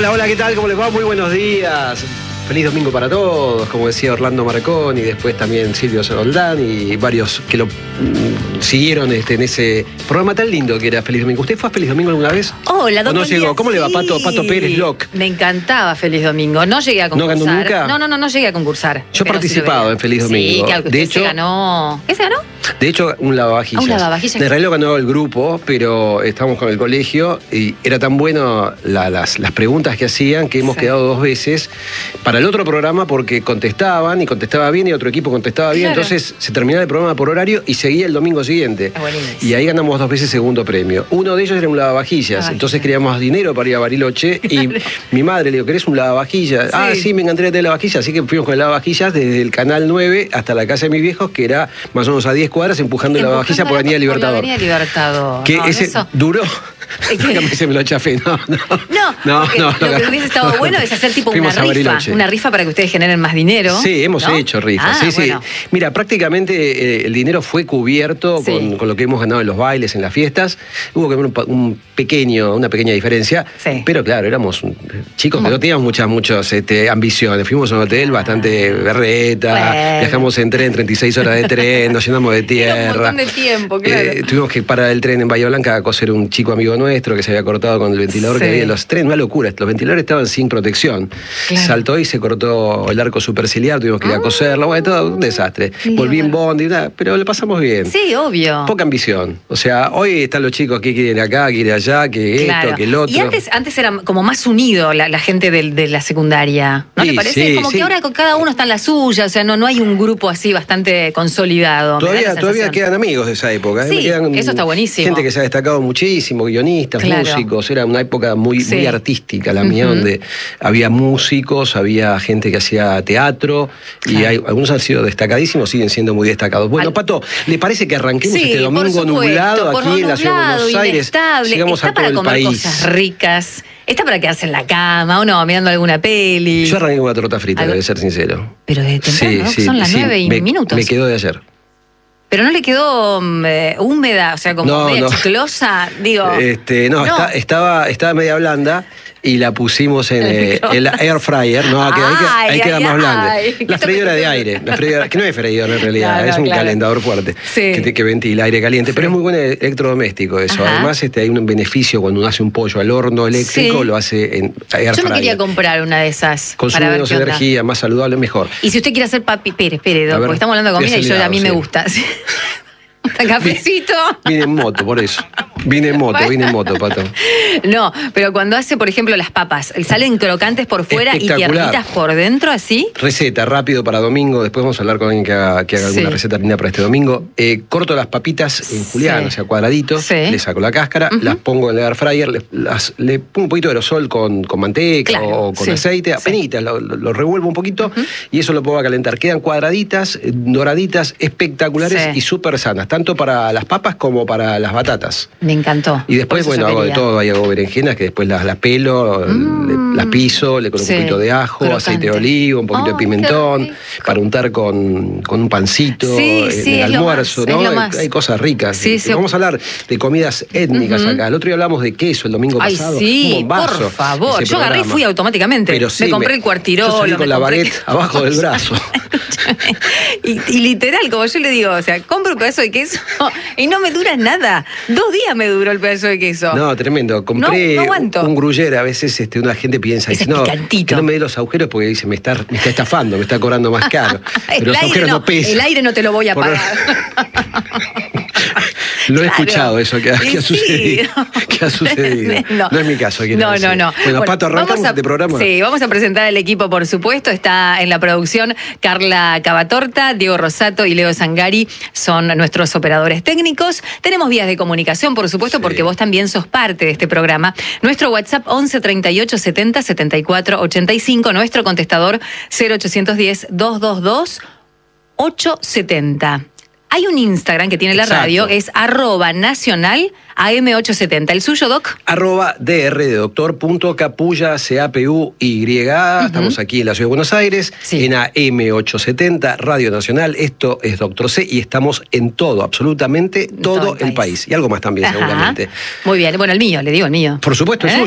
Hola, ¿qué tal? ¿Cómo les va? Muy buenos días. Feliz domingo para todos, como decía Orlando Marcón, y después también Silvio Roldán y varios que lo siguieron en ese programa tan lindo que era Feliz Domingo. ¿Usted fue a Feliz Domingo alguna vez? Hola, ¿O no llegó? ¿Cómo le va, Pato Pérez Locke? Me encantaba Feliz Domingo. No llegué a concursar. ¿No ganó nunca? No llegué a concursar. Yo he participado en Feliz Domingo. Sí, claro, que de usted hecho, se ganó. ¿Qué se ganó? De hecho, un lavavajillas. Un lavavajillas. En realidad lo ganó el grupo, pero estábamos con el colegio y era tan bueno las preguntas que hacían que hemos quedado 2 veces para el otro programa porque contestaban y contestaba bien y otro equipo contestaba bien. Claro. Entonces se terminaba el programa por horario y seguía el domingo siguiente. Y ahí ganamos 2 veces segundo premio. Uno de ellos era un lavavajillas. Entonces queríamos dinero para ir a Bariloche y mi madre le dijo, ¿querés un lavavajillas? Sí. Ah, sí, me encantaría tener lavavajillas. Así que fuimos con el lavavajillas desde el Canal 9 hasta la casa de mis viejos, que era más o menos a 10 cuadras, empujando la lavavajilla por Avenida Libertador. Avenida Libertador. Que ese duró. Se me lo chafé, no. Lo que hubiese estado bueno es hacer tipo una rifa para que ustedes generen más dinero. Sí, hemos hecho rifas. Sí. Mira, prácticamente el dinero fue cubierto con lo que hemos ganado en los bailes, en las fiestas. Hubo que ver una pequeña diferencia. Sí. Pero claro, éramos chicos que no teníamos muchas ambiciones. Fuimos a un hotel bastante berreta, viajamos en tren, 36 horas de tren, nos llenamos de tierra. Era un montón de tiempo, claro. Tuvimos que parar el tren en Bahía Blanca a coser un chico amigo nuestro que se había cortado con el ventilador que había en los trenes. Una locura, los ventiladores estaban sin protección. Claro. Saltó y se cortó el arco superciliar, tuvimos que ir a coserlo. Bueno, todo un desastre. Volví en bondi, pero lo pasamos bien. Sí, obvio. Poca ambición. O sea, hoy están los chicos que quieren acá, que quieren allá, que esto, que el otro. Y antes era como más unido la gente de la secundaria. ¿No te parece? Sí, como que ahora cada uno está en la suya, o sea, no hay un grupo así bastante consolidado. Todavía quedan amigos de esa época. Sí, eso está buenísimo. Gente que se ha destacado muchísimo, guionistas, músicos. Era una época muy artística la mía, donde había músicos, había gente que hacía teatro, y algunos han sido destacadísimos, siguen siendo muy destacados. Bueno, Pato, ¿le parece que arranquemos este domingo nublado aquí en la ciudad de Buenos Aires? Llegamos a todo el país. Cosas ricas. Está para quedarse en la cama, o no, mirando alguna peli. Yo arranqué con una torta frita, debe ser sincero. Pero de temprano, son las 9:00 Me quedó de ayer. Pero no le quedó húmeda, o sea, como media chiclosa, digo. Estaba media blanda y la pusimos en el air fryer. Ahí queda más blanda. La freidora de aire, que no es freidora en realidad, es un calentador fuerte que ventila aire caliente, pero es muy buen electrodoméstico eso. Además, hay un beneficio cuando uno hace un pollo al horno eléctrico, lo hace en air fryer. Yo me quería comprar una de esas. Consume menos energía, más saludable, mejor. Y si usted quiere hacer espere, porque estamos hablando de comida y a mí me gusta. ¿Cafecito? Vine en moto, por eso. Vine en moto, Pato. No, pero cuando hace, por ejemplo, las papas, salen crocantes por fuera y tiernitas por dentro, ¿así? Receta, rápido para domingo. Después vamos a hablar con alguien que haga alguna receta linda para este domingo. Corto las papitas en julián, o sea, cuadraditos. Le saco la cáscara, las pongo en el air fryer, le pongo un poquito de aerosol con manteca o con aceite, apenitas, lo revuelvo un poquito y eso lo pongo a calentar. Quedan cuadraditas, doraditas, espectaculares y súper sanas, tanto para las papas como para las batatas. Me encantó. Y después, hago de todo. Ahí hago berenjenas que después las pelo, las piso, le coloco un poquito de ajo, aceite de oliva, un poquito de pimentón, para untar con un pancito en el almuerzo, ¿no? Hay cosas ricas. Vamos a hablar de comidas étnicas acá. El otro día hablamos de queso el domingo pasado. Un bombazo. Por favor. Yo agarré y fui automáticamente. Me compré el cuartirolo. Yo salí con la baguette abajo del brazo. y literal, como yo le digo, o sea, compro un pedazo de queso y no me dura nada. 2 días me duró el pedazo de queso. No, tremendo. Compré un gruyere. A veces una gente piensa, dice, que no me dé los agujeros porque dice, me está estafando, me está cobrando más caro. Pero los agujeros no pesan. El aire no te lo voy a pagar. Lo he escuchado eso que ha sucedido. Que ha sucedido. No es mi caso. No. Bueno, Pato, arrancamos este programa. Sí, vamos a presentar al equipo, por supuesto. Está en la producción Carla Cavatorta, Diego Rosato y Leo Zangari son nuestros operadores técnicos. Tenemos vías de comunicación, por supuesto, porque vos también sos parte de este programa. Nuestro WhatsApp 11 38 70 74 85. Nuestro contestador 0810 222 870. Hay un Instagram que tiene la radio, es @nacional AM870. ¿El suyo, Doc? @dr de doctor .capulla, CAPUY. Estamos aquí en la Ciudad de Buenos Aires, en AM870, Radio Nacional. Esto es Doctor C y estamos en todo, absolutamente todo el país. Y algo más también, seguramente. Muy bien. Bueno, el mío, le digo el mío. Por supuesto, el suyo.